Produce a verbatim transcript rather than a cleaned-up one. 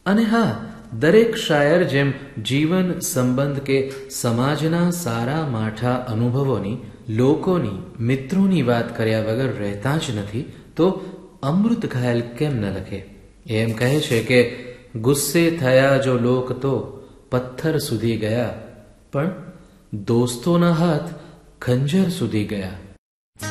અને હા, દરેક શાયર જેમ જીવન, સંબંધ કે સમાજના સારા માઠા અનુભવોની, લોકોની, મિત્રોની વાત કર્યા વગર રહેતા જ નથી, તો અમૃત ઘાયલ કેમ ન લખે? એમ કહે છે કે ગુસ્સે થયા જો લોક તો પથ્થર સુધી ગયા, પણ દોસ્તોના હાથ ખંજર સુધી ગયા.